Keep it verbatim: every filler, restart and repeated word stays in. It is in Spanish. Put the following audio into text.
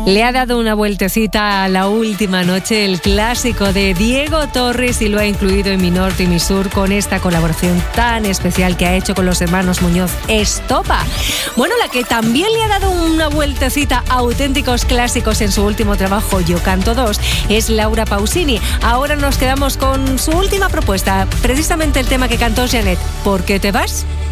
Le ha dado una vueltecita a La Última Noche, el clásico de Diego Torres, y lo ha incluido en Mi Norte y Mi Sur con esta colaboración tan especial que ha hecho con los hermanos Muñoz, Estopa. Bueno, la que también le ha dado una vueltecita a auténticos clásicos en su último trabajo, Yo Canto Dos, es Laura Pausini. Ahora nos quedamos con su última propuesta, precisamente el tema que cantó Janet, ¿Por qué te vas?